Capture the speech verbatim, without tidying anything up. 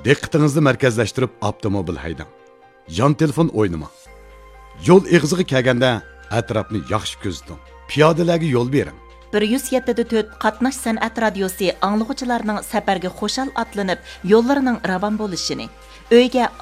Diqqatingizni markazlashtirib avtomobil haydang. Yon telefon o'ynamang. Yo'l eg'iziga kelganda atrofni yaxshi ko'ziting. Piyodalarga yo'l bering. bir yuz yetti to'rt qatnash san'at radiosi anglag'uchilarning safarga xo'shal atlanib, yo'llarining ravon bo'lishini, uyga